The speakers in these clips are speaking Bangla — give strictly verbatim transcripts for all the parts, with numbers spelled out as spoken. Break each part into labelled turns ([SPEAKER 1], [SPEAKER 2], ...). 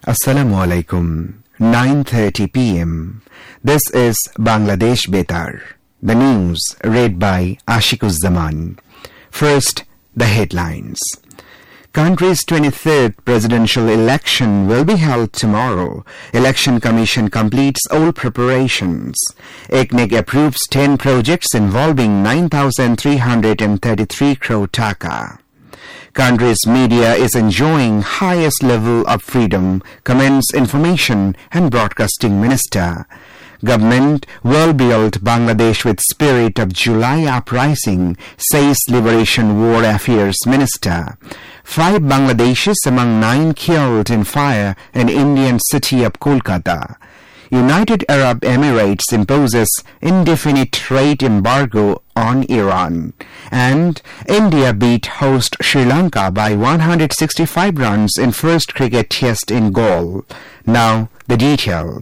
[SPEAKER 1] Assalamu alaikum. nine thirty p m This is Bangladesh Betar. The news read by Ashikus Zaman. First, the headlines. Country's twenty-third presidential election will be held tomorrow. Election Commission completes all preparations. E C N I C approves ten projects involving nine thousand three hundred thirty-three crore taka. Country's media is enjoying highest level of freedom, comments Information and Broadcasting Minister. Government will build Bangladesh with spirit of July uprising, says Liberation War Affairs Minister. Five Bangladeshis among nine killed in fire in Indian city of Kolkata. United Arab Emirates imposes indefinite trade embargo on Iran. And India beat host Sri Lanka by one hundred sixty-five runs in first cricket test in Galle. Now the details.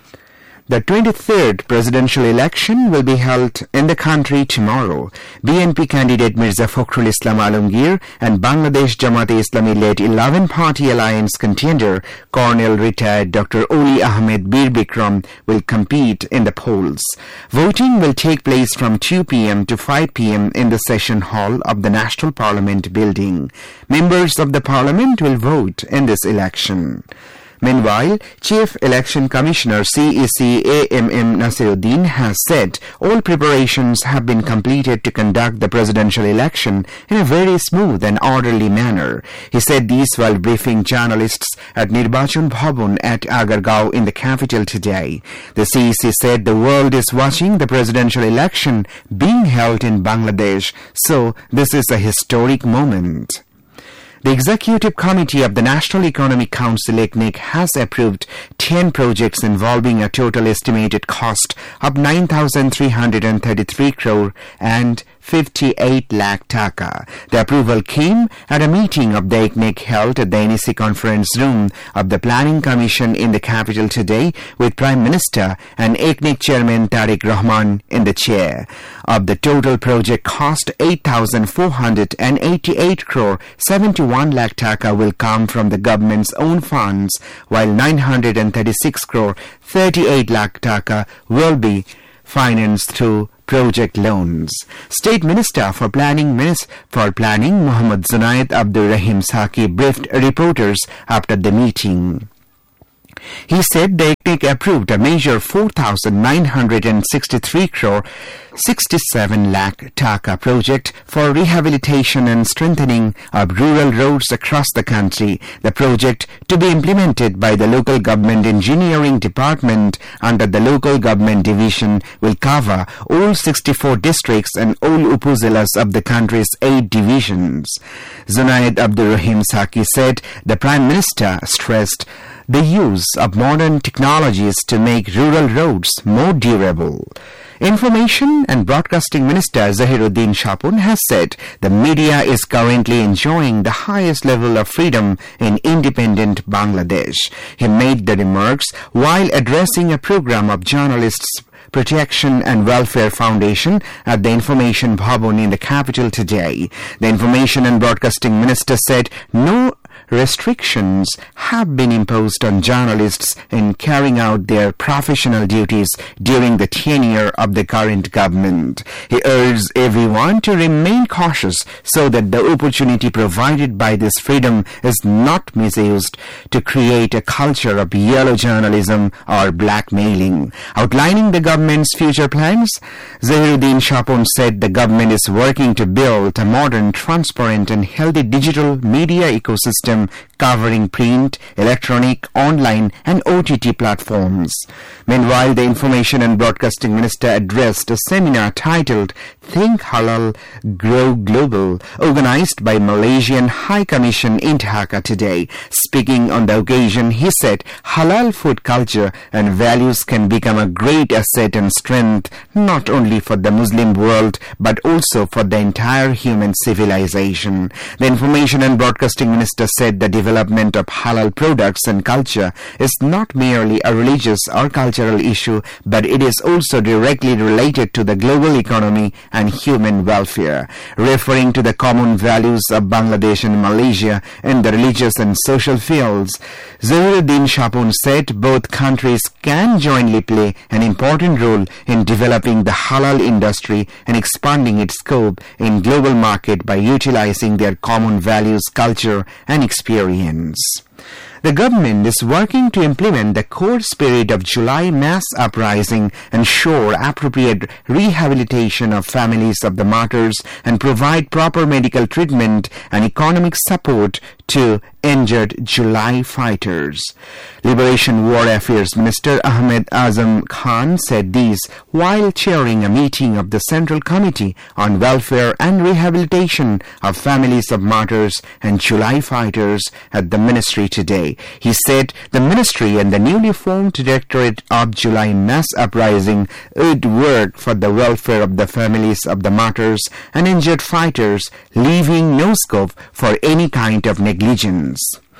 [SPEAKER 1] The twenty-third presidential election will be held in the country tomorrow. B N P candidate Mirza Fakhrul Islam Alamgir and Bangladesh Jamaat-e-Islami-led eleven-party alliance contender Colonel retired Doctor Oli Ahmed Bir Bikram will compete in the polls. Voting will take place from two p m to five p m in the session hall of the National Parliament building. Members of the Parliament will vote in this election. Meanwhile, Chief Election Commissioner C E C A M M Nasiruddin has said all preparations have been completed to conduct the presidential election in a very smooth and orderly manner. He said these while briefing journalists at Nirbachan Bhavan at Agargaon in the capital today. The C E C said the world is watching the presidential election being held in Bangladesh, so this is a historic moment. The Executive Committee of the National Economic Council E C N I C has approved ten projects involving a total estimated cost of nine thousand three hundred thirty-three crore and fifty-eight lakh taka. The approval came at a meeting of the E C N I C held at the N E C conference room of the Planning Commission in the capital today with Prime Minister and E C N I C Chairman Tariq Rahman in the chair. Of the total project cost, eight thousand four hundred eighty-eight crore seventy-one lakh taka will come from the government's own funds, while nine hundred thirty-six crore thirty-eight lakh taka will be financed through project loans. State Minister for Planning Minis for Planning Muhammad Zunaid Abdur Rahim Saki briefed reporters after the meeting. He said the E C N I C approved a measure four thousand nine hundred sixty-three crore sixty-seven lakh taka project for rehabilitation and strengthening of rural roads across the country. The project, to be implemented by the Local Government Engineering Department under the Local Government Division, will cover all sixty-four districts and all upuzilas of the country's eight divisions. Zunaid Abdur Rahim Saki said the Prime Minister stressed the use of modern technologies to make rural roads more durable. Information and Broadcasting Minister Zahiruddin Shapun has said the media is currently enjoying the highest level of freedom in independent Bangladesh. He made the remarks while addressing a program of journalists' Protection and Welfare Foundation at the Information Bhavan in the capital today. The Information and Broadcasting Minister said no restrictions have been imposed on journalists in carrying out their professional duties during the tenure of the current government. He urged everyone to remain cautious so that the opportunity provided by this freedom is not misused to create a culture of yellow journalism or blackmailing. Outlining the government's future plans, Zahiruddin Shapun said the government is working to build a modern, transparent and healthy digital media ecosystem covering print, electronic, online and O T T platforms. Meanwhile, the Information and Broadcasting Minister addressed a seminar titled Think Halal, Grow Global, organized by Malaysian High Commission in Dhaka today. Speaking on the occasion, he said halal food culture and values can become a great asset and strength not only for the Muslim world but also for the entire human civilization. The Information and Broadcasting Minister said the development development of halal products and culture is not merely a religious or cultural issue, but it is also directly related to the global economy and human welfare. Referring to the common values of Bangladesh and Malaysia in the religious and social fields, Zahiruddin Shapun said both countries can jointly play an important role in developing the halal industry and expanding its scope in global market by utilizing their common values, culture, and experience. The government is working to implement the core spirit of July mass uprising, ensure appropriate rehabilitation of families of the martyrs, and provide proper medical treatment and economic support to injured July fighters. Liberation War Affairs Minister Ahmed Azam Khan said this while chairing a meeting of the Central Committee on Welfare and Rehabilitation of Families of Martyrs and July Fighters at the ministry today. He said the ministry and the newly formed Directorate of July Mass Uprising would work for the welfare of the families of the martyrs and injured fighters, leaving no scope for any kind of negligence.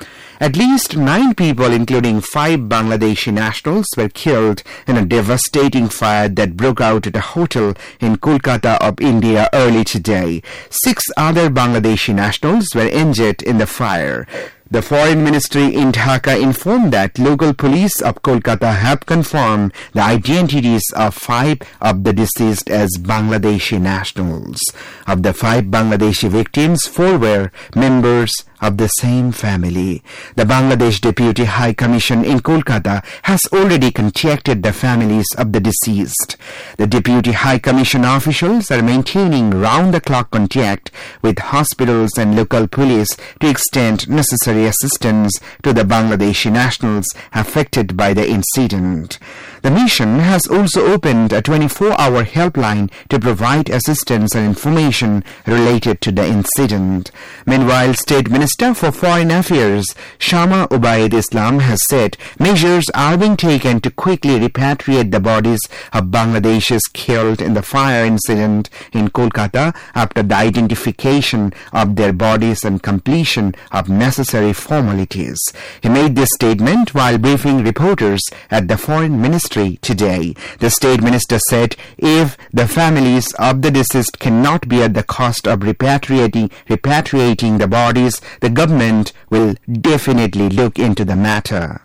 [SPEAKER 1] At least nine people, including five Bangladeshi nationals, were killed in a devastating fire that broke out at a hotel in Kolkata of India early today. Six other Bangladeshi nationals were injured in the fire. The Foreign Ministry in Dhaka informed that local police of Kolkata have confirmed the identities of five of the deceased as Bangladeshi nationals. Of the five Bangladeshi victims, four were members of the same family. The Bangladesh Deputy High Commission in Kolkata has already contacted the families of the deceased. The Deputy High Commission officials are maintaining round-the-clock contact with hospitals and local police to extend necessary assistance to the Bangladeshi nationals affected by the incident. The mission has also opened a twenty-four hour helpline to provide assistance and information related to the incident. Meanwhile, State Minister for Foreign Affairs Shama Ubaid Islam has said measures are being taken to quickly repatriate the bodies of Bangladeshis killed in the fire incident in Kolkata after the identification of their bodies and completion of necessary formalities. He made this statement while briefing reporters at the Foreign Ministry today. The State Minister said if the families of the deceased cannot bear the cost of repatriating, repatriating the bodies, the government will definitely look into the matter.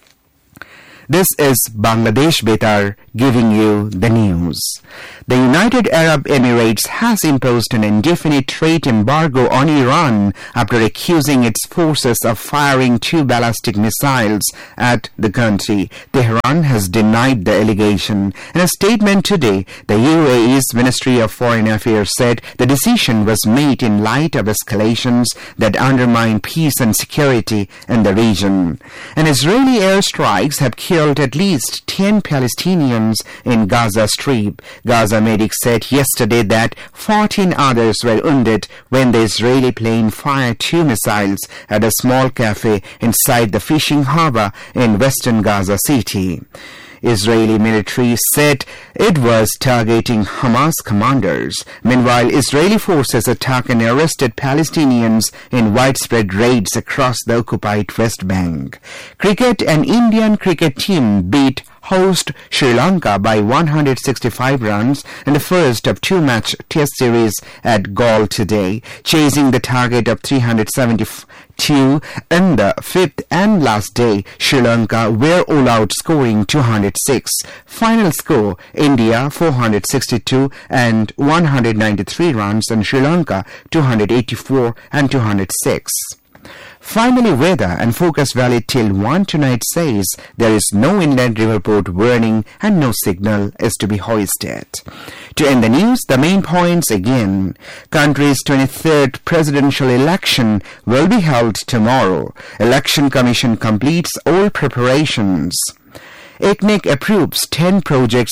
[SPEAKER 1] This is Bangladesh Betar giving you the news. The United Arab Emirates has imposed an indefinite trade embargo on Iran after accusing its forces of firing two ballistic missiles at the country. Tehran has denied the allegation. In a statement today, the U A E's Ministry of Foreign Affairs said the decision was made in light of escalations that undermine peace and security in the region. And Israeli airstrikes have killed at least ten Palestinians in Gaza Strip. Gaza medics said yesterday that fourteen others were wounded when the Israeli plane fired two missiles at a small cafe inside the fishing harbor in western Gaza City. Israeli military said it was targeting Hamas commanders. Meanwhile, Israeli forces attacked and arrested Palestinians in widespread raids across the occupied West Bank. Cricket, an Indian cricket team beat host Sri Lanka by one hundred sixty-five runs in the first of two-match test series at Galle today, chasing the target of three hundred seventy-two in the fifth and last day. Sri Lanka were all out, scoring two hundred six. Final score: India four hundred sixty-two and one hundred ninety-three runs, and Sri Lanka two hundred eighty-four and two hundred six. Finally, weather and Focus Valley till one tonight says there is no inland river port warning and no signal is to be hoisted. To end the news, the main points again. Country's twenty-third presidential election will be held tomorrow. Election Commission completes all preparations. I C N I C approves ten projects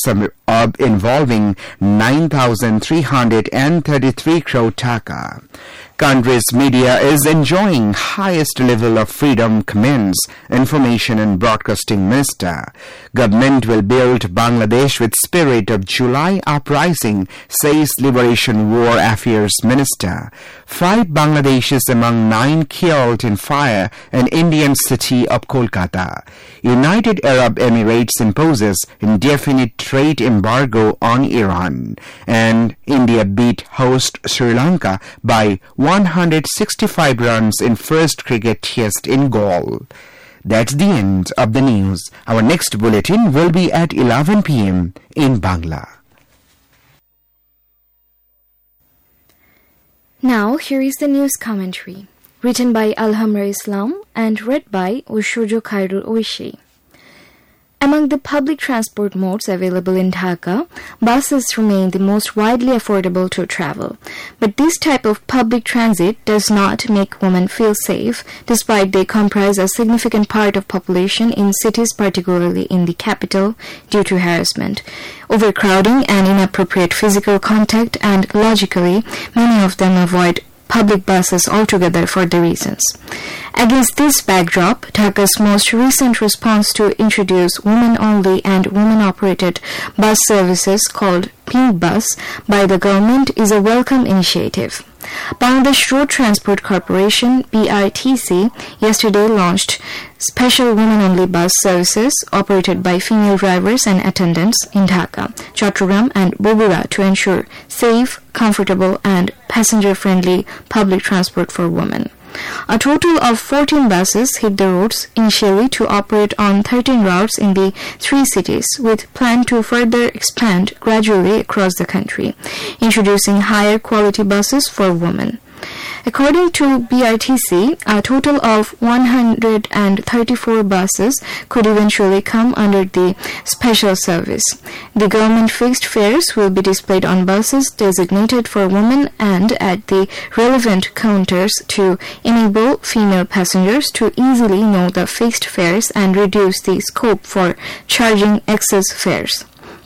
[SPEAKER 1] of involving nine thousand three hundred thirty-three crore taka. Country's media is enjoying highest level of freedom, comments Information and Broadcasting Minister. Government will build Bangladesh with spirit of July uprising, says Liberation War Affairs Minister. Five Bangladeshis among nine killed in fire in Indian city of Kolkata. United Arab Emirates imposes indefinite trade embargo on Iran. And India beat host Sri Lanka by one hundred sixty-five runs in first cricket test in Galle. That's the end of the news. Our next bulletin will be at eleven p.m. in Bangla.
[SPEAKER 2] Now, here is the news commentary, written by Alhamra Islam and read by Ushujo Khairul Oishi. Among the public transport modes available in Dhaka, buses remain the most widely affordable to travel. But this type of public transit does not make women feel safe, despite they comprise a significant part of population in cities, particularly in the capital, due to harassment, overcrowding, and inappropriate physical contact, and logically, many of them avoid public buses altogether for the reasons. Against this backdrop, Dhaka's most recent response to introduce women-only and women-operated bus services called Pink Bus by the government is a welcome initiative. Bangladesh Road Transport Corporation B R T C yesterday launched special women-only bus services operated by female drivers and attendants in Dhaka, Chattogram and Bogura to ensure safe, comfortable and passenger-friendly public transport for women. A total of fourteen buses hit the roads initially to operate on thirteen routes in the three cities, with plan to further expand gradually across the country, introducing higher quality buses for women. According to B R T C, a total of one hundred thirty-four buses could eventually come under the special service. The government fixed fares will be displayed on buses designated for women and at the relevant counters to enable female passengers to easily know the fixed fares and reduce the scope for charging excess fares.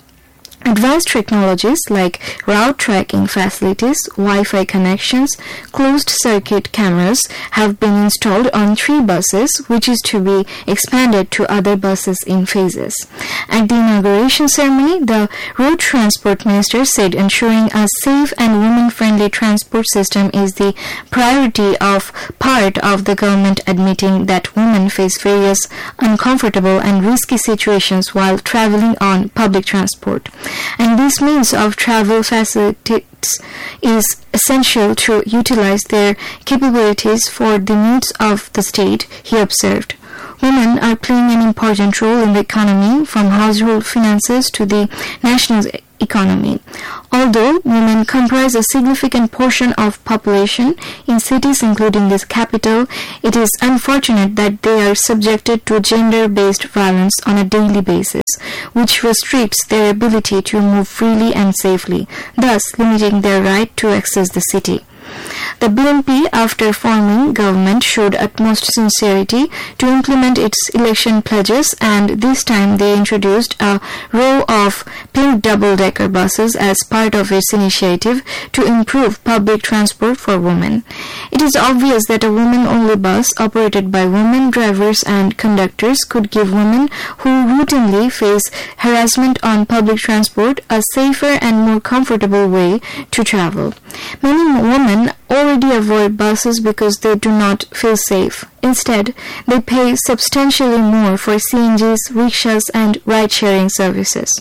[SPEAKER 2] Advanced technologies like route tracking facilities, Wi-Fi connections, closed-circuit cameras have been installed on three buses, which is to be expanded to other buses in phases. At the inauguration ceremony, the Road Transport Minister said ensuring a safe and women-friendly transport system is the priority of part of the government, admitting that women face various uncomfortable and risky situations while traveling on public transport. And this means of travel facilitates is essential to utilize their capabilities for the needs of the state, he observed. Women are playing an important role in the economy, from household finances to the national economy. Although women comprise a significant portion of population in cities including this capital, it is unfortunate that they are subjected to gender-based violence on a daily basis, which restricts their ability to move freely and safely, thus limiting their right to access the city. The B N P, after forming government, showed utmost sincerity to implement its election pledges, and this time they introduced a row of pink double-decker buses as part of its initiative to improve public transport for women. It is obvious that a women-only bus operated by women drivers and conductors could give women who routinely face harassment on public transport a safer and more comfortable way to travel. Many women already avoid buses because they do not feel safe. Instead, they pay substantially more for C N Gs, rickshaws and ride-sharing services.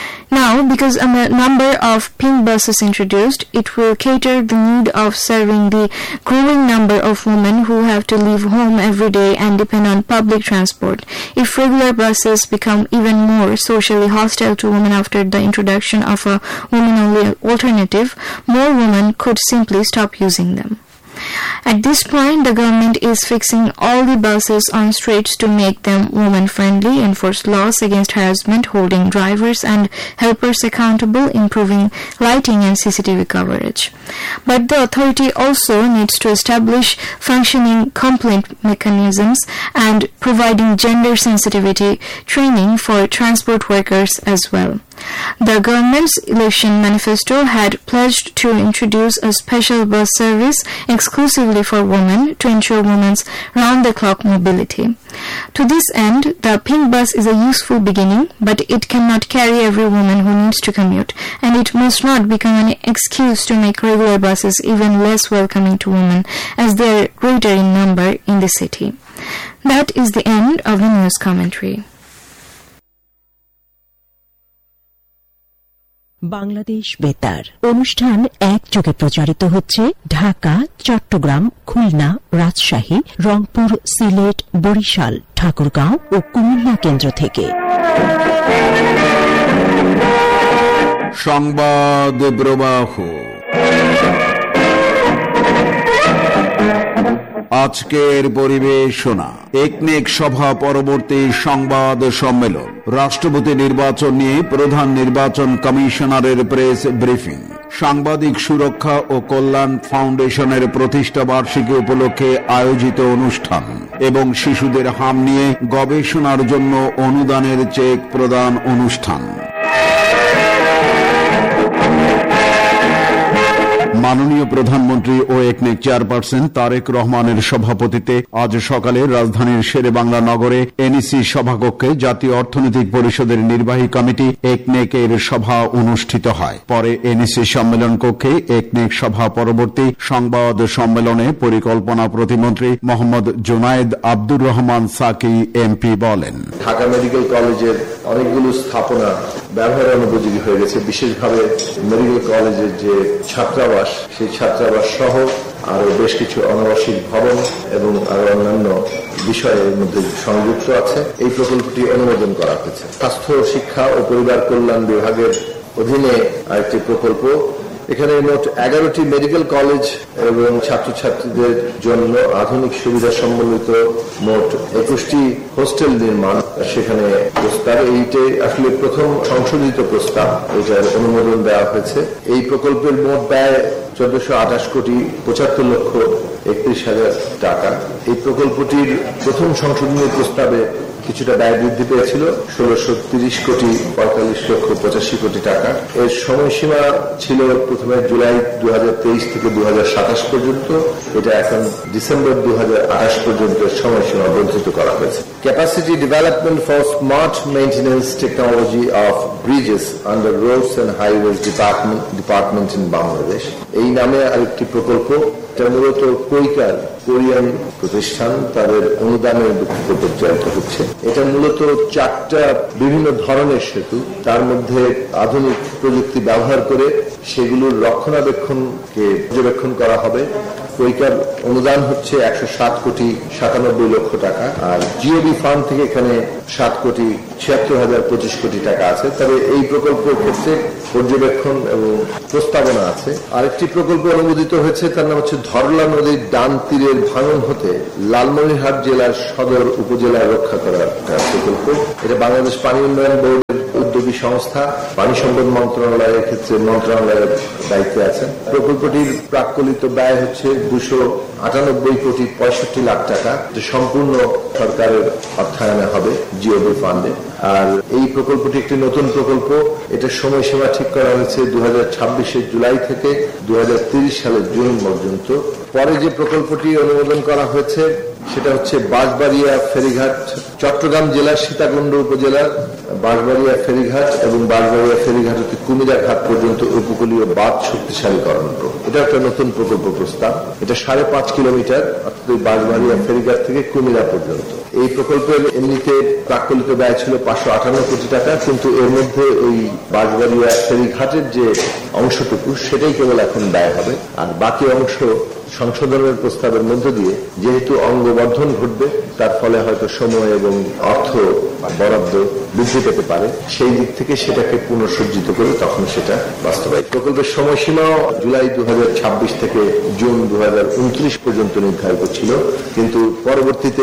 [SPEAKER 2] Now, because a number of pink buses introduced, it will cater the need of serving the growing number of women who have to leave home every day and depend on public transport. If regular buses become even more socially hostile to women after the introduction of a women-only alternative, more women could simply stop using them. At this point, the government is fixing all the buses on streets to make them women-friendly, enforce laws against harassment, holding drivers and helpers accountable, improving lighting and C C T V coverage. But the authority also needs to establish functioning complaint mechanisms and providing gender sensitivity training for transport workers as well. The government's election manifesto had pledged to introduce a special bus service exclusively for women to ensure women's round-the-clock mobility. To this end, the pink bus is a useful beginning, but it cannot carry every woman who needs to commute, and it must not become an excuse to make regular buses even less welcoming to women, as they are greater in number in the city. That is the end of the news commentary.
[SPEAKER 3] Bangladesh বেতার অনুষ্ঠান একযোগে প্রচারিত হচ্ছে ঢাকা, চট্টগ্রাম, খুলনা, রাজশাহী, রংপুর, সিলেট, বরিশাল, ঠাকুরগাঁও ও কুমিল্লা কেন্দ্র থেকে।
[SPEAKER 4] সংবাদ প্রবাহ আজকের পরিবেশনা একনেক সভা পরবর্তী সংবাদ সম্মেলন, রাষ্ট্রপতি নির্বাচন নিয়ে প্রধান নির্বাচন কমিশনারের প্রেস ব্রিফিং, সাংবাদিক সুরক্ষা ও কল্যাণ ফাউন্ডেশনের প্রতিষ্ঠা বার্ষিকী উপলক্ষে আয়োজিত অনুষ্ঠান এবং শিশুদের হাম নিয়ে গবেষণার জন্য অনুদানের চেক প্রদান অনুষ্ঠান। মাননীয় প্রধানমন্ত্রী ও একনেক চেয়ারপারসন তারেক রহমানের সভাপতিত্বে আজ সকালে রাজধানীর শেরেবাংলা নগরে এনইসি সভাকক্ষে জাতীয় অর্থনৈতিক পরিষদের নির্বাহী কমিটি একনেকের সভা অনুষ্ঠিত হয়। পরে এনইসি সম্মেলন কক্ষে একনেক সভা পরবর্তী সংবাদ সম্মেলনে পরিকল্পনা প্রতিমন্ত্রী মোহাম্মদ জুনায়েদ আব্দুর রহমান সাকি এমপি বলেন,
[SPEAKER 5] ঢাকা মেডিকেল কলেজের অনেকগুলো স্থাপনা ব্যবহার অনুপযোগী হয়ে গেছে, বিশেষভাবে মেডিকেল কলেজের যে ছাত্রাবাস, সেই ছাত্রাবাস সহ আরো বেশ কিছু অনাবাসিক ভবন এবং আরো অন্যান্য বিষয়ের মধ্যে সংযুক্ত আছে। এই প্রকল্পটি অনুমোদন করা হয়েছে। স্বাস্থ্য, শিক্ষা ও পরিবার কল্যাণ বিভাগের অধীনে আরেকটি প্রকল্প। এখানে মোট এগারোটি মেডিকেল কলেজ এবং ছাত্রছাত্রীদের জন্য আধুনিক সুবিধা সম্বলিত মোট একুশটি হোস্টেল নির্মাণ সেখানে প্রস্তাব। এইটা আসলে প্রথম সংশোধিত প্রস্তাব, এটার অনুমোদন দেওয়া হয়েছে। এই প্রকল্পের মোট ব্যয় চোদ্দশো আঠাশ কোটি পঁচাত্তর লক্ষ একত্রিশ হাজার টাকা। এই প্রকল্পটির প্রথম সংশোধনী প্রস্তাবে কিছুটা ব্যয় বৃদ্ধি পেয়েছিল, ষোলশো তিরিশ কোটি পঁয়তাল্লিশ লক্ষ পঁচাশি কোটি টাকা। এর সময়সীমা ছিল প্রথমে জুলাই দু হাজার তেইশ থেকে দু হাজার সাতাশ পর্যন্ত, এটা এখন ডিসেম্বর দু হাজার আঠাশ পর্যন্ত সময়সীমা বর্ধিত করা হয়েছে। Capacity development for smart maintenance technology of Bridges under roads and highways department department in Bangladesh, এই নামে আরেকটি প্রকল্প। এটা মূলত কৈকার কোরিয়ান প্রতিষ্ঠান, তাদের অনুদানের ভিত্তিতে পরিচালিত হচ্ছে। এটা মূলত চারটা বিভিন্ন ধরনের সেতু, তার মধ্যে আধুনিক প্রযুক্তি ব্যবহার করে সেগুলোর রক্ষণাবেক্ষণকে পর্যবেক্ষণ করা হবে। কৈকার অনুদান হচ্ছে একশো সাত কোটি সাতানব্বই লক্ষ টাকা, আর জিওবি ফান্ড থেকে এখানে সাত কোটি ছিয়াত্তর হাজার পঁচিশ কোটি টাকা আছে। তবে এই প্রকল্পের ক্ষেত্রে পর্যবেক্ষণ এবং প্রস্তাবনা আছে। আরেকটি প্রকল্প অনুমোদিত হয়েছে, তার নাম হচ্ছে ধরলা নদীর ডান তীরের ভাঙন হতে লালমনিরহাট জেলার সদর উপজেলায় রক্ষা করার প্রকল্প। এটা বাংলাদেশ পানি উন্নয়ন বোর্ডের উদ্যোগী সংস্থা, পানি সম্পদ মন্ত্রণালয়ের ক্ষেত্রে মন্ত্রণালয়ের দায়িত্বে আছেন। প্রকল্পটির প্রাক্কলিত ব্যয় হচ্ছে দুশো আটানব্বই কোটি পঁয়ষট্টি লাখ টাকা, যে সম্পূর্ণ সরকারের অর্থায়নে হবে জিওবি ফান্ডে। আর এই প্রকল্পটি একটি নতুন প্রকল্প, এটার সময়সীমা ঠিক করা হয়েছে দু হাজার ছাব্বিশের জুলাই থেকে দু হাজার তিরিশ সালের জুন পর্যন্ত। পরে যে প্রকল্পটি অনুমোদন করা হয়েছে সেটা হচ্ছে বাঁশবাড়িয়া ফেরিঘাট, চট্টগ্রাম জেলার সীতাকুণ্ড উপজেলার বাঁশবাড়িয়া ফেরিঘাট এবং বাঁশবাড়িয়া ফেরিঘাট হতে কুমিরা ঘাট পর্যন্ত উপকূলীয় বাঁধ শক্তিশালীকরণ। এটা একটা নতুন প্রকল্প প্রস্তাব। এটা সাড়ে পাঁচ কিলোমিটার, অর্থাৎ বাঁশবাড়িয়া ফেরিঘাট থেকে কুমিরা পর্যন্ত। এই প্রকল্পের এমনিতে প্রাক্কলিত ব্যয় ছিল পাঁচশো আটান্ন কোটি টাকা, কিন্তু এর মধ্যে ওই বাঁশবাড়িয়া ফেরিঘাটের যে অংশটুকু সেটাই কেবল এখন ব্যয় হবে, আর বাকি অংশ সংশোধনের প্রস্তাবের মধ্য দিয়ে যেহেতু অঙ্গবর্ধন ঘটবে, তার ফলে হয়তো সময় এবং অর্থ বরাদ্দ বৃদ্ধি পেতে পারে, সেই দিক থেকে সেটাকে পুনঃসজ্জিত করে তখন সেটা বাস্তবায়িত। প্রকল্পের সময়সীমাও জুলাই দু হাজার ছাব্বিশ থেকে জুন দু হাজার উনত্রিশ পর্যন্ত নির্ধারিত ছিল, কিন্তু পরবর্তীতে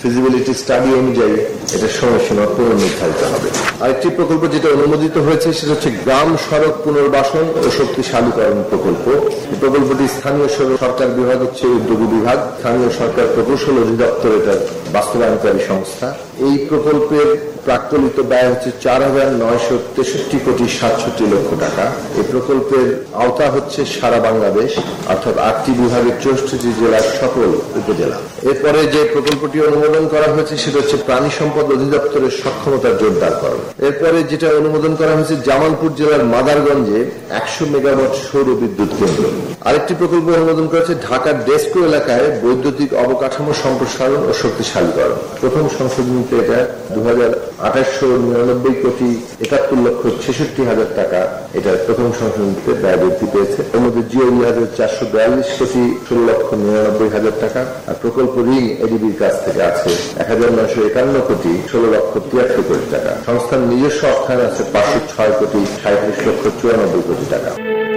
[SPEAKER 5] ফিজিবিলিটি স্টাডি অনুযায়ী এটা সময়সীমা পুনর্নির্ধারিত হবে। আরেকটি প্রকল্প যেটা অনুমোদিত হয়েছে সেটা হচ্ছে গ্রাম সড়ক পুনর্বাসন ও শক্তিশালীকরণ প্রকল্প। এই প্রকল্পটি স্থানীয় সরকার বিভাগ হচ্ছে উদ্যোগী বিভাগ, স্থানীয় সরকার প্রকৌশল অধিদপ্তর এটার বাস্তবায়নকারী সংস্থা। এই প্রকল্পের প্রাক্কলিত ব্যয় হচ্ছে চার হাজার নয়শো তেষট্টি কোটি সাতষট্টি লক্ষ টাকা। এই প্রকল্পের আওতা হচ্ছে সারা বাংলাদেশ, অর্থাৎ আটটি বিভাগের চৌষট্টি জেলার সকল উপজেলা। এরপরে যে প্রকল্পটি অনুমোদন করা হয়েছে সেটা হচ্ছে প্রাণী সম্পদ অধিদপ্তরের সক্ষমতা জোরদারকরণ। এরপরে যেটা অনুমোদন করা হয়েছে জামালপুর জেলার মাদারগঞ্জে একশো মেগাওয়াট সৌর বিদ্যুৎ কেন্দ্র। আরেকটি প্রকল্প অনুমোদন করা হয়েছে ঢাকার ডেস্কো এলাকায় বৈদ্যুতিক অবকাঠামো সম্প্রসারণ ও শক্তিশালীকরণ। প্রথম সংশোধনীতে এটা দু হাজার আঠাশশো নিরানব্বই কোটি একাত্তর লক্ষ ছেষট্টি হাজার টাকা এটা প্রথম সংশোধনীতে ব্যয় বৃদ্ধি পেয়েছে। এর মধ্যে জিও বিভাগের চারশো বিয়াল্লিশ কোটি ষোলো লক্ষ নিরানব্বই হাজার টাকা, আর প্রকল্প ঋণ এডিবির কাছ থেকে আছে এক হাজার নয়শো একান্ন কোটি ষোলো লক্ষ তিয়াত্তর কোটি টাকা। সংস্থার নিজস্ব অর্থায়ন আছে পাঁচশো ছয় কোটি সাঁত্রিশ লক্ষ চুরানব্বই কোটি টাকা।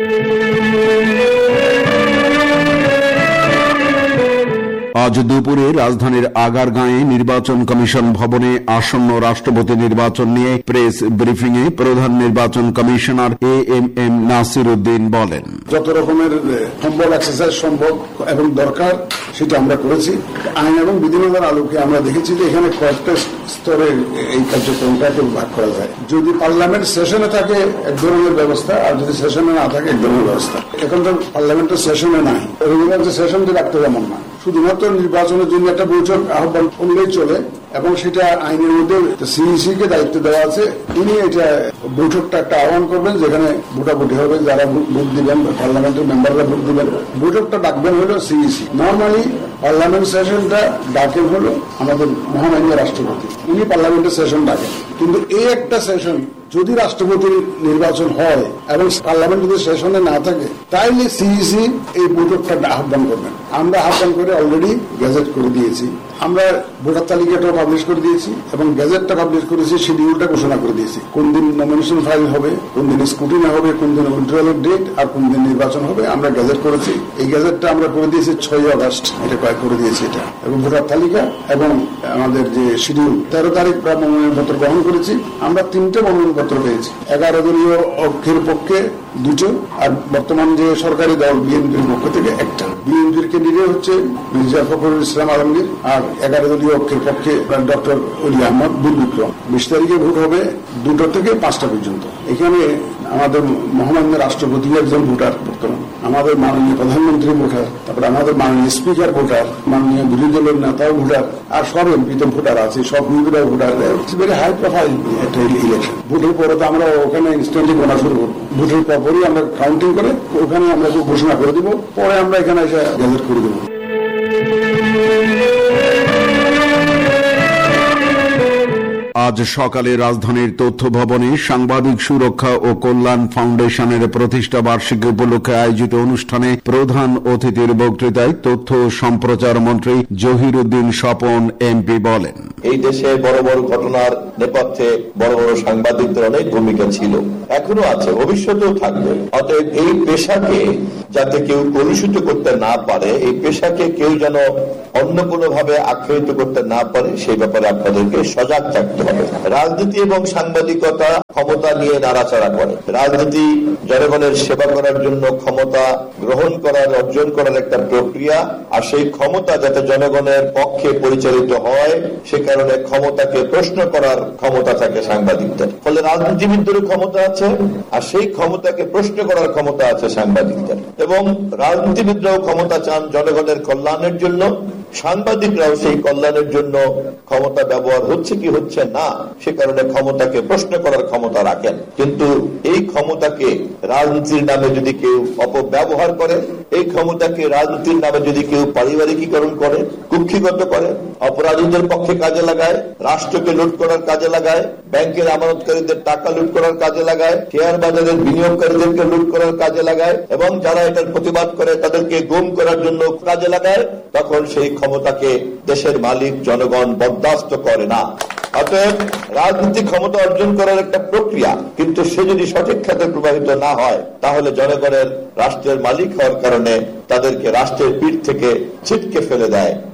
[SPEAKER 4] আজ দুপুরে রাজধানীর আগারগাঁয়ে নির্বাচন কমিশন ভবনে আসন্ন রাষ্ট্রপতি নির্বাচন নিয়ে প্রেস ব্রিফিং এ প্রধান নির্বাচন commissioner A M M Nasir Uddin বলেন,
[SPEAKER 6] যত রকমের সম্ভব এক্সারসাইজ সম্ভব এবং দরকার সেটা আমরা করেছি। আইন এবং বিধিমালার আলোকে আমরা দেখেছি যে এখানে কয়েকটা স্তরে এই কার্যক্রমটাকে ভাগ করা যায়। যদি পার্লামেন্ট সেশনে থাকে এক ধরনের ব্যবস্থা, আর যদি সেশনে না থাকে এক ধরনের ব্যবস্থা। এখন তো পার্লামেন্টের সেশনে নাই, রেগুলার যে সেশন যে রাখতে যেমন না, শুধুমাত্র নির্বাচনের জন্য একটা বৈঠক আহ্বান করলেই চলে এবং সেটা আইনের মধ্যে সিইসি কে দায়িত্ব দেওয়া আছে। তিনি এটা বৈঠকটা একটা আহ্বান করবেন যেখানে ভোটাভুটি হবে, যারা ভোট দিবেন পার্লামেন্টের মেম্বাররা ভোট দিবেন। বৈঠকটা ডাকবেন হলো সিইসি। নর্মালি পার্লামেন্ট সেশনটা ডাকেন হলো আমাদের মহামান্য রাষ্ট্রপতি, উনি পার্লামেন্টের সেশন ডাকেন। কিন্তু এই একটা সেশন যদি রাষ্ট্রপতির নির্বাচন হয় এবং পার্লামেন্ট যদি সেশনে না থাকে তাইলে সিইসি এই বৈঠকটা আহ্বান করবেন। আমরা আহ্বান করে অলরেডি গেজেট করে দিয়েছি, আমরা ভোটার তালিকাটাও পাবলিশ করে দিয়েছি এবং গেজেটটা পাবলিশ করেছি, শিডিউলটা ঘোষণা করে দিয়েছি। কোন দিন নমিনেশন ফাইল হবে, কোন দিন স্ক্রুটিনি হবে, কোন দিন উইথড্রয়ালের ডেট আর কোন দিন নির্বাচন হবে, আমরা গেজেট করেছি। এই গেজেটটা আমরা করে দিয়েছি ছয় আগস্ট, এটা কয়েক করে দিয়েছি এটা। এবং ভোটার তালিকা এবং আমাদের যে শিডিউল তেরো তারিখ মনোনয়নপত্র গ্রহণ করেছি। আমরা তিনটে মনোনয়নপত্র পেয়েছি, এগারো দলীয় অক্ষের পক্ষে দুটো, আর বর্তমান যে সরকারি দল বিএনপির পক্ষ থেকে একটা। বিএনপির ক্যান্ডিডেট হচ্ছে মির্জা ফখরুল ইসলাম আলমগীর, আর এগারো দলীয় অক্ষের পক্ষে ডক্টর অলি আহমদ বীর বিক্রম। বিশ তারিখে ভোট হবে দুটো থেকে পাঁচটা পর্যন্ত। এখানে আমাদের মহামান্য রাষ্ট্রপতি একজন ভোটার, বর্তমান আমাদের মাননীয় প্রধানমন্ত্রী ভোটার, তারপরে আমাদের মাননীয় স্পিকার ভোটার, মাননীয় বিরোধী দলের নেতাও ভোটার, আর সব এমপি তো ভোটার আছে, সব এমপিরাও ভোটার। ভেরি হাই প্রোফাইল একটা ইলেকশন। ভোটের পরে তো আমরা ওখানে ইনস্ট্যান্টলি গোনা শুরু করবো। ভোটের পরপরই আমরা কাউন্টিং করে ওখানে আমরা ঘোষণা করে দিব, পরে আমরা এখানে এসে গেজেট করে দেবো।
[SPEAKER 4] আজ সকালে রাজধানীর তথ্য ভবনে সাংবাদিক সুরক্ষা ও কল্যাণ ফাউন্ডেশনের প্রতিষ্ঠা বার্ষিকী উপলক্ষে আয়োজিত অনুষ্ঠানে প্রধান অতিথির বক্তৃতায় তথ্য ও সম্প্রচার মন্ত্রী জহির উদ্দিন স্বপন এমপি বলেন,
[SPEAKER 7] এই দেশে বড় বড় ঘটনার নেপথ্যে বড় বড় সাংবাদিকদের অনেক ভূমিকা ছিল, এখনো আছে, ভবিষ্যতেও থাকবে। অতএব এই পেশাকে যাতে কেউ কলুষিত করতে না পারে, এই পেশাকে কেউ যেন অন্য কোনো ভাবে আখ্যায়িত করতে না পারে, সেই ব্যাপারে আপনাদেরকে সজাগ থাকতে হবে। রাজনীতি এবং সাংবাদিকতা ক্ষমতা নিয়ে নাড়াচাড়া করে। রাজনীতি জনগণের সেবা করার জন্য ক্ষমতা গ্রহণ করার, অর্জন করার একটা প্রক্রিয়া, আর সেই ক্ষমতা যাতে জনগণের পক্ষে পরিচালিত হয় সে কারণে ক্ষমতাকে প্রশ্ন করার ক্ষমতা থাকে সাংবাদিকদের। ফলে রাজনীতিবিদদেরও ক্ষমতা আছে আর সেই ক্ষমতাকে প্রশ্ন করার ক্ষমতা আছে সাংবাদিকদের। এবং রাজনীতিবিদরাও ক্ষমতা চান জনগণের কল্যাণের জন্য, সাংবাদিকরাও সেই কল্যাণের জন্য ক্ষমতা ব্যবহার হচ্ছে কি হচ্ছে না সে কারণে ক্ষমতাকে প্রশ্ন করার ক্ষমতা রাখেন। কিন্তু এই ক্ষমতাকে রাজনীতির নামে যদি কেউ অপব্যবহার করে, এই ক্ষমতাকে রাজনীতির নামে যদি কেউ পারিবারিকীকরণ করে, কুক্ষিগত করে, অপরাধীদের পক্ষে কাজে লাগায়, রাষ্ট্রকে লুট করার কাজে লাগায়, ব্যাংকের আমানতকারীদের টাকা লুট করার কাজে লাগায়, শেয়ার বাজারের বিনিয়োগকারীদেরকে লুট করার কাজে লাগায় এবং যারা এটার প্রতিবাদ করে তাদেরকে গুম করার জন্য কাজে লাগায়, তখন সেই ক্ষমতাকে দেশের মালিক জনগণ বরদাস্ত করে না। অতএব রাজনীতি ক্ষমতা অর্জন করার একটা প্রক্রিয়া, কিন্তু সে যদি সঠিক খাতে প্রবাহিত না হয় তাহলে জনগণের রাষ্ট্রের মালিক হওয়ার কারণে তাদেরকে রাষ্ট্রের পিঠ থেকে ছিটকে ফেলে দেয়।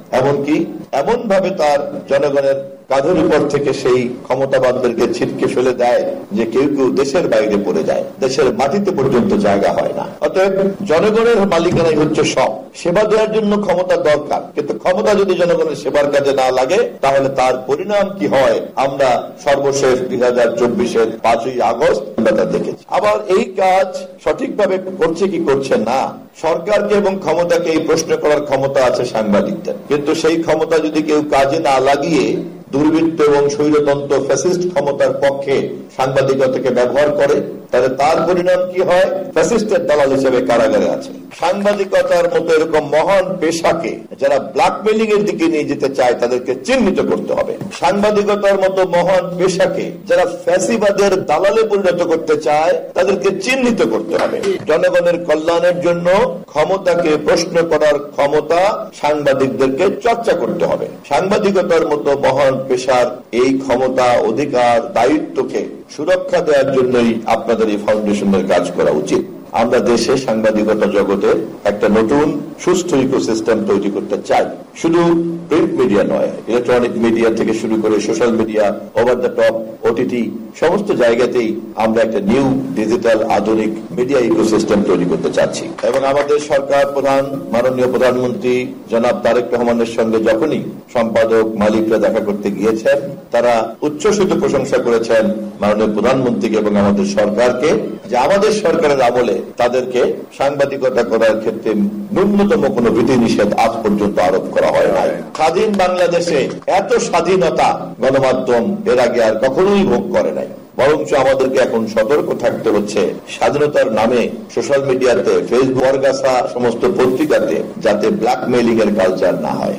[SPEAKER 7] এমনকি এমন ভাবে তার জনগণের কাঁধের উপর থেকে সেই ক্ষমতাবানদেরকে ছিটকে ফেলে দেয় যে কেউ কেউ দেশের বাইরে পড়ে যায়, দেশের মাটিতে পর্যন্ত জায়গা হয় না। অতএব জনগণের মালিকানাই হচ্ছে সব। সেবা দেওয়ার জন্য ক্ষমতা দরকার, কিন্তু ক্ষমতা যদি জনগণের সেবার কাজে না লাগে তাহলে তার পরিণাম কি হয় আমরা সর্বশেষ দুই হাজার চব্বিশের পাঁচই আগস্ট আমরা তা দেখেছি। আবার এই কাজ সঠিকভাবে করছে কি করছে না, সরকারকে এবং ক্ষমতাকে এই প্রশ্ন করার ক্ষমতা আছে সাংবাদিকদের, কিন্তু সেই ক্ষমতা যদি কেউ কাজে না লাগিয়ে দুর্বৃত্ত এবং স্বৈরতন্ত্র ফ্যাসিস্ট ক্ষমতার পক্ষে সাংবাদিকতাকে ব্যবহার করে তাহলে তার পরিণাম কি হয়? ফ্যাসিস্টের দালাল হিসেবে কারাগারে আছে। সাংবাদিকতার মতো এরকম মহান পেশাকে যারা ব্ল্যাকমেইলিং এর দিকে নিয়ে যেতে চায় তাদেরকে চিহ্নিত করতে হবে। সাংবাদিকতার মতো মহান পেশাকে যারা ফ্যাসিবাদের দালালে পরিণত করতে চায় তাদেরকে চিহ্নিত করতে হবে। জনগণের কল্যাণের জন্য ক্ষমতাকে প্রশ্ন করার ক্ষমতা সাংবাদিকদেরকে চর্চা করতে হবে। সাংবাদিকতার মতো মহান পেশার এই ক্ষমতা, অধিকার, দায়িত্বকে সুরক্ষা দেওয়ার জন্যই আপনাদের এই ফাউন্ডেশনের কাজ করা উচিত। আমরা দেশে সাংবাদিকতা জগতে একটা নতুন সুস্থ ইকোসিস্টেম তৈরি করতে চাই। শুধু প্রিন্ট মিডিয়া নয়, ইলেকট্রনিক মিডিয়া থেকে শুরু করে social media, over the top, OTT, সমস্ত জায়গাতেই আমরা একটা নিউ ডিজিটাল আধুনিক মিডিয়া ইকোসিস্টেম তৈরি করতে চাচ্ছি। এবং আমাদের সরকার প্রধান মাননীয় প্রধানমন্ত্রী জনাব তারেক রহমানের সঙ্গে যখনই সম্পাদক মালিকরা দেখা করতে গিয়েছেন তারা উচ্ছ্বসিত প্রশংসা করেছেন মাননীয় প্রধানমন্ত্রীকে এবং আমাদের সরকারকে, যে আমাদের সরকারের আমলে তাদেরকে সাংবাদিকতা করার ক্ষেত্রে ন্যূনতম কোনো বিধিনিষেধ আজ পর্যন্ত আরোপ করা হয় নাই। স্বাধীন বাংলাদেশে এত স্বাধীনতা গণমাধ্যম এর আগে আর কখনোই ভোগ করে নাই। বরঞ্চ আমাদেরকে এখন সতর্ক থাকতে হচ্ছে স্বাধীনতার নামে সোশ্যাল মিডিয়াতে, ফেসবুক, বরগাছা সমস্ত পত্রিকাতে যাতে ব্ল্যাকমেইলিং এর কালচার না হয়।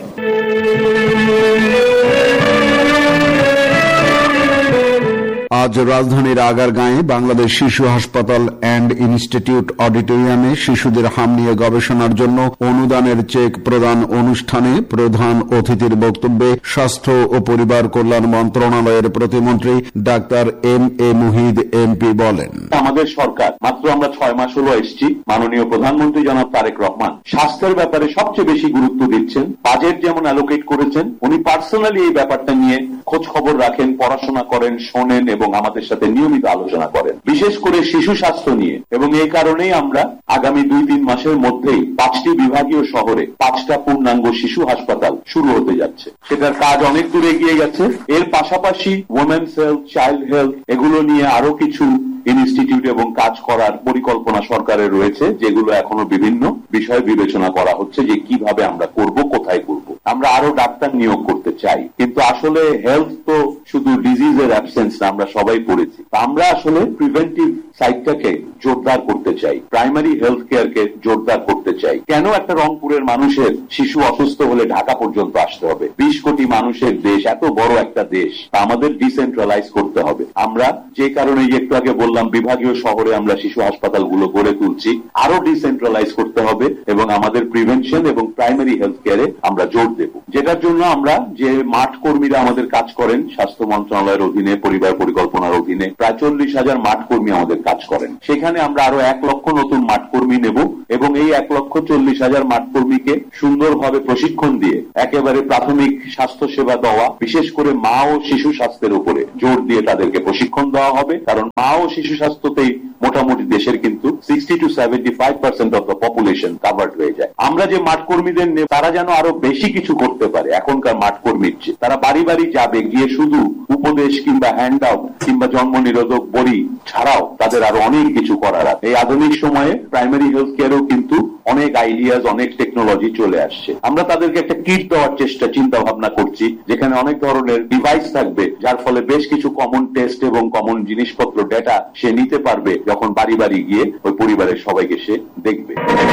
[SPEAKER 4] আজ রাজধানীর আগারগাঁয়ে বাংলাদেশ শিশু হাসপাতাল অ্যান্ড ইনস্টিটিউট অডিটোরিয়ামে শিশুদের হাম নিয়ে গবেষণার জন্য অনুদানের চেক প্রদান অনুষ্ঠানে প্রধান অতিথির বক্তব্যে স্বাস্থ্য ও পরিবার কল্যাণ মন্ত্রণালয়ের প্রতিমন্ত্রী doctor M A Muhid MP বলেন,
[SPEAKER 8] আমাদের সরকার মাত্র আমরা ছয় মাস হলো এসেছি, মাননীয় প্রধানমন্ত্রী জনাব তারেক রহমান স্বাস্থ্যের ব্যাপারে সবচেয়ে বেশি গুরুত্ব দিচ্ছেন। বাজেট যেমন অ্যালোকেট করেছেন, উনি পার্সোনালি এই ব্যাপারটা নিয়ে খোঁজ খবর রাখেন, পড়াশোনা করেন, শোনেন এবং আমাদের সাথে নিয়মিত আলোচনা করেন, বিশেষ করে শিশু স্বাস্থ্য নিয়ে। এবং এই কারণেই আমরা আগামী দুই তিন মাসের মধ্যেই পাঁচটি বিভাগীয় শহরে পাঁচটা পূর্ণাঙ্গ শিশু হাসপাতাল শুরু হতে যাচ্ছে। সেটার কাজ অনেক দূর এগিয়ে গেছে। এর পাশাপাশি ওমেন্স হেলথ, চাইল্ড হেলথ, এগুলো নিয়ে আরো কিছু ইনস্টিটিউট এবং কাজ করার পরিকল্পনা সরকারের রয়েছে, যেগুলো এখনো বিভিন্ন বিষয় বিবেচনা করা হচ্ছে যে কিভাবে আমরা করব, কোথায় করব। আমরা আরো ডাক্তার নিয়োগ করতে চাই, কিন্তু আসলে হেলথ তো শুধু ডিজিজের অ্যাবসেন্স না, আমরা সবাই পড়েছি। আমরা আসলে প্রিভেন্টিভ সাইডটাকে জোরদার করতে চাই, প্রাইমারি হেলথ কেয়ারকে জোরদার করতে চাই। কেন একটা রংপুরের মানুষের শিশু অসুস্থ হলে ঢাকা পর্যন্ত আসতে হবে? বিশ কোটি মানুষের দেশ, এত বড় একটা দেশ, আমাদের ডিসেন্ট্রালাইজ করতে হবে। আমরা যে কারণে একটু আগে বললাম বিভাগীয় শহরে আমরা শিশু হাসপাতালগুলো গড়ে তুলছি, আরো ডিসেন্ট্রালাইজ করতে হবে এবং আমাদের প্রিভেনশন এবং প্রাইমারি হেলথ কেয়ারে আমরা জোর দেব। যেটার জন্য আমরা যে মাঠ কর্মীরা আমাদের কাজ করেন স্বাস্থ্য মন্ত্রণালয়ের অধীনে, পরিবার পরিকল্পনার অধীনে প্রায় চল্লিশ হাজার মাঠ কর্মী আমাদের কাজ করেন, সেখানে আমরা আরো এক লক্ষ নতুন মাঠ কর্মী নেব এবং এই এক লক্ষ চল্লিশ হাজার মাঠ কর্মীকে সুন্দরভাবে প্রশিক্ষণ দিয়ে একেবারে প্রাথমিক স্বাস্থ্য সেবা দেওয়া, বিশেষ করে মা ও শিশু স্বাস্থ্যের উপরে জোর দিয়ে তাদেরকে প্রশিক্ষণ দেওয়া হবে। কারণ মা ও শিশু স্বাস্থ্যতেই মোটামুটি দেশের কিন্তু sixty two seventy five percent of the population covered হয়ে যায়। আমরা যে মাঠ কর্মীদের নেব তারা যেন আরো বেশি কিছু করতে পারে এখনকার মাঠ কর্মীর চেয়ে। তারা বাড়ি বাড়ি যাবে, গিয়ে শুধু উপদেশ কিংবা হ্যান্ড আউট কিংবা জন্ম নিরোধক বড়ি ছাড়াও তাদের আরো অনেক কিছু করার আছে। এই আধুনিক সময়ে প্রাইমারি হেলথ কেয়ারেও কিন্তু অনেক আইডিয়াস, অনেক টেকনোলজি চলে আসছে। আমরা তাদেরকে একটা কিট দেওয়ার চেষ্টা চিন্তা ভাবনা করছি, যেখানে অনেক ধরনের ডিভাইস থাকবে, যার ফলে বেশ কিছু কমন টেস্ট এবং কমন জিনিসপত্র ডেটা সে নিতে পারবে যখন বাড়ি বাড়ি গিয়ে ওই পরিবারের সবাইকে সে দেখবে।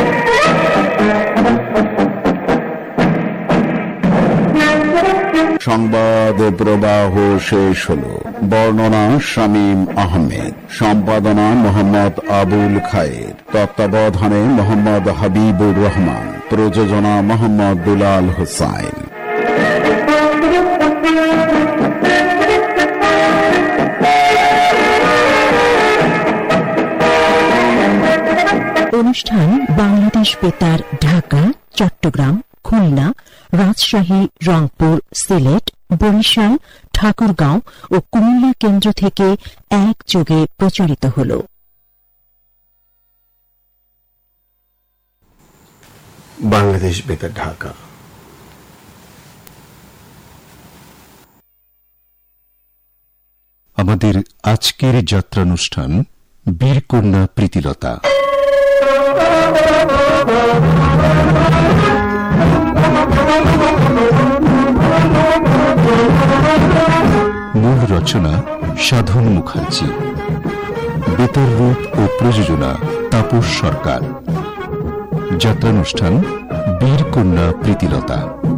[SPEAKER 4] সংবাদ প্রবাহ শেষ হল। বর্ণনা শামীম আহমেদ, সম্পাদনা মোহাম্মদ আবুল খায়ের, তত্ত্বাবধানে মোহাম্মদ হাবিবুর রহমান, প্রযোজনা মোহাম্মদ দুলাল হোসাইন।
[SPEAKER 3] অনুষ্ঠান বাংলাদেশ বেতার, ঢাকা, চট্টগ্রাম, খুলনা, রাজশাহী, রংপুর, সিলেট, বরিশাল, ঠাকুরগাঁও ও কুমিল্লা কেন্দ্র থেকে একযোগে প্রচারিত হল।
[SPEAKER 9] বাংলাদেশ বেতার, ঢাকা।
[SPEAKER 10] আমাদের আজকের যাত্রানুষ্ঠান বীরকন্যা প্রীতিলতা। মূল রচনা সাধন মুখার্জি, বেতার রূপ ও প্রযোজনা তাপস সরকার। যাত্রানুষ্ঠান বীরকন্যা প্রীতিলতা।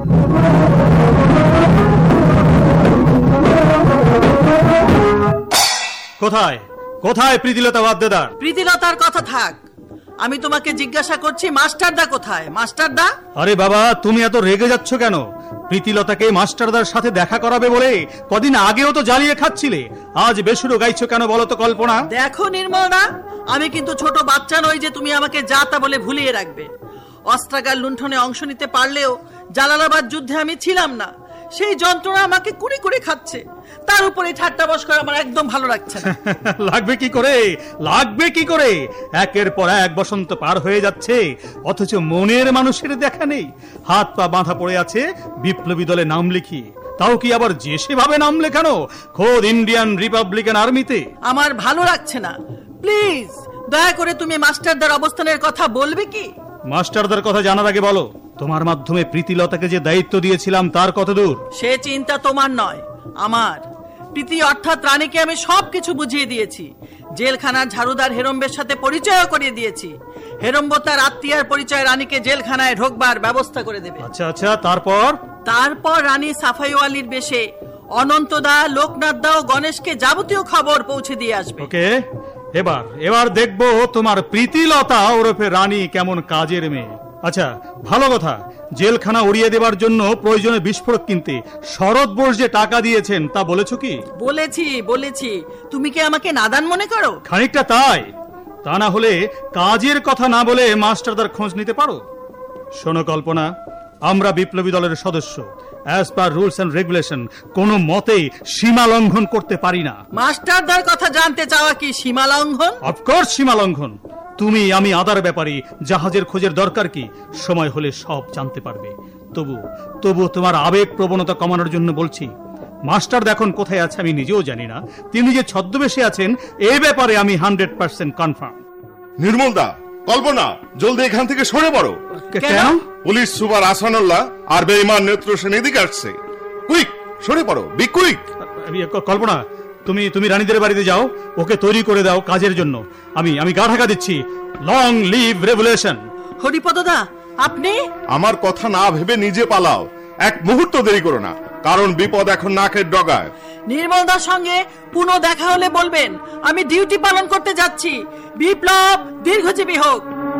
[SPEAKER 11] কোথায় কোথায় প্রীতিলতা বাদ্যদার?
[SPEAKER 12] প্রীতিলতার কথা থাক, আমি তোমাকে জিজ্ঞাসা করছি মাস্টারদা কোথায়? মাস্টারদা?
[SPEAKER 11] আরে বাবা, তুমি এত রেগে যাচ্ছ কেন? প্রীতিলতাকে মাস্টারদার সাথে দেখা করাবে বলে কদিন আগেও তো জ্বালিয়ে খাচ্ছিলে, আজ বেসুরো গাইছো কেন বলো তো কল্পনা?
[SPEAKER 12] দেখো নির্মলদা, আমি কিন্তু ছোট বাচ্চা নই যে তুমি আমাকে যা তা বলে ভুলিয়ে রাখবে। অস্ত্রাগার লুণ্ঠনে অংশ নিতে পারলেও জালালাবাদ যুদ্ধে আমি ছিলাম না, সেই যন্ত্রণা আমাকে কুড়ি কুড়ি খাচ্ছে। তার উপরে ঠাট্টা বস্কর আমার একদম ভালো লাগছে না।
[SPEAKER 11] লাগবে কি করে, লাগবে কি করে? একের পর এক বসন্ত পার হয়ে যাচ্ছে, অথচ মনের মানুষের দেখা নেই। হাত পা বাঁধা পড়ে আছে বিপ্লবী দলে নাম লিখিয়ে, তাও কি আবার যে সেভাবে নাম লেখানো, খোদ ইন্ডিয়ান রিপাবলিকান আর্মিতে।
[SPEAKER 12] আমার ভালো লাগছে না, প্লিজ দয়া করে তুমি মাস্টারদার অবস্থানের কথা বলবে কি?
[SPEAKER 11] মাস্টারদার কথা জানার আগে বলো, তোমার মাধ্যমে প্রীতিলতাকে যে দায়িত্ব দিয়েছিলাম তার কত দূর?
[SPEAKER 12] সে চিন্তা তোমার নয়, আমার। প্রীতি অর্থাৎ রানীকে আমি সবকিছু বুঝিয়ে দিয়েছি। জেলখানার ঝাড়ুদার হেরম্বের সাথে পরিচয় করিয়ে দিয়েছি। হেরম্ব তার আত্মীয়ার পরিচয় রানীকে জেলখানায় ঢোকবার ব্যবস্থা করে দেবে।
[SPEAKER 11] আচ্ছা আচ্ছা, তারপর?
[SPEAKER 12] তারপর রানী সাফাইওয়ালির বেশে অনন্তদা, লোকনাথদা ও গণেশকে যাবতীয় খবর পৌঁছে দিয়ে আসবে।
[SPEAKER 11] ওকে, এবার এবার দেখবো তোমার প্রীতিলতা ওরফে রানী কেমন কাজের মেয়ে। আচ্ছা, ভালো কথা, জেলখানা উড়িয়ে দেবার জন্য প্রয়োজনে বিস্ফোরক কিনতে শরৎ বোস যে টাকা দিয়েছেন তা বলেছো কি?
[SPEAKER 12] বলেছি বলেছি। তুমি কি আমাকে নাদান মনে করো?
[SPEAKER 11] খানিকটা তাই। তা না হলে কাজের কথা না বলে মাস্টারদার খোঁজ নিতে পারো। শোনো কল্পনা, আমরা বিপ্লবী দলের সদস্য, as per rules and regulation কোন মতেই সীমা লঙ্ঘন করতে পারি না।
[SPEAKER 12] মাস্টারদার কথা জানতে চাওয়া কি সীমা লঙ্ঘন?
[SPEAKER 11] অফকোর্স সীমা লঙ্ঘন। তুমি, আমি, আদার ব্যাপারী জাহাজের খোঁজের দরকার কি? সময় হলে সব জানতে পারবে। তবু তবু তোমার আবেগ প্রবণতা কমানোর জন্য বলছি, মাস্টার এখন কোথায় আছে আমি নিজেও জানি না। তিনি যে ছদ্মবেশে আছেন এ ব্যাপারে আমি হান্ড্রেড পার্সেন্ট কনফার্ম।
[SPEAKER 13] নির্মলদা, কল্পনা, জলদি এখান থেকে সরে পড়ো।
[SPEAKER 11] কেন?
[SPEAKER 13] পুলিশ সুপার আসানুল্লাহ আর বেঈমান নেত্র সেন এদিকে আসছে। কুইক, সরে পড়ো, বি কুইক।
[SPEAKER 11] কল্পনা, তুমি তুমি রানীদের বাড়িতে যাও, ওকে তৈরি করে দাও কাজের জন্য। আমি আমি গা ঢাকা দিচ্ছি। Long live revolution.
[SPEAKER 12] হরিপদদা, আপনি?
[SPEAKER 13] আমার কথা না ভেবে নিজে পালাও, এক মুহূর্ত দেরি করো না, কারণ বিপদ এখন নাকের ডগায়।
[SPEAKER 12] নির্মলদার সঙ্গে পুনঃ দেখা হলে বলবেন আমি ডিউটি পালন করতে যাচ্ছি। বিপ্লব দীর্ঘজীবী হোক।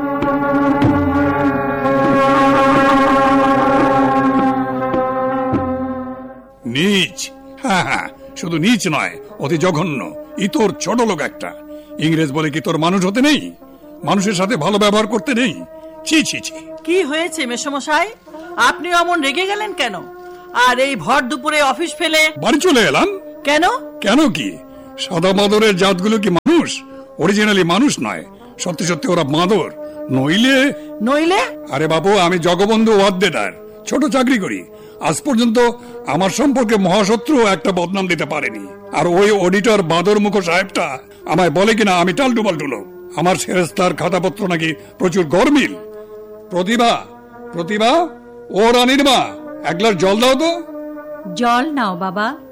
[SPEAKER 14] নীচ, হ্যাঁ হ্যাঁ, শুধু নীচ নয়, অতি জঘন্য, ইতর ছোট লোক একটা। ইংরেজ বলে কি তোর মানুষ হতে নেই? মানুষের সাথে ভালো ব্যবহার করতে নেই? ছি ছি ছি।
[SPEAKER 12] কি হয়েছে মেসমশাই, আপনি অমন রেগে গেলেন কেন? আর এই ভর দুপুরে অফিস ফেলে
[SPEAKER 14] বাড়ি চলে এলাম
[SPEAKER 12] কেন?
[SPEAKER 14] কেন কি, সাদা মাদরের জাতগুলো কি মানুষ? অরিজিনালি মানুষ নয়, সত্যি সত্যি ওরা মাদর। নইলে
[SPEAKER 12] নইলে
[SPEAKER 14] আরে বাবু, আমি জগবন্ধু ওয়াদ্দেদার, ছোট চাকরি করি। আজ পর্যন্ত আমার সম্পর্কে মহাশত্রু একটা বদনাম দিতে পারেনি। আর ওই অডিটর বাদর মুখ সাহেবটা আমায় বলে কিনা আমি টালটু পাল্টুলো। আমার সেরেস্তার খাতাপত্র নাকি প্রচুর গরমিল। প্রতিভা, প্রতিভা, ও রানীর মা, এক গ্লাস জল দাও তো।
[SPEAKER 15] জল নাও বাবা।